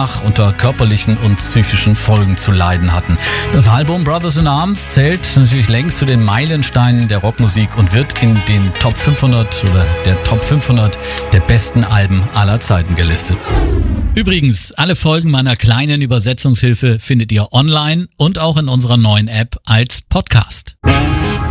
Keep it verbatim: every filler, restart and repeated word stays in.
mehrfach unter körperlichen und psychischen Folgen zu leiden hatten. Das Album Brothers in Arms zählt natürlich längst zu den Meilensteinen der Rockmusik und wird in den Top fünfhundert oder der Top fünfhundert der besten Alben aller Zeiten gelistet. Übrigens, alle Folgen meiner kleinen Übersetzungshilfe findet ihr online und auch in unserer neuen App als Podcast.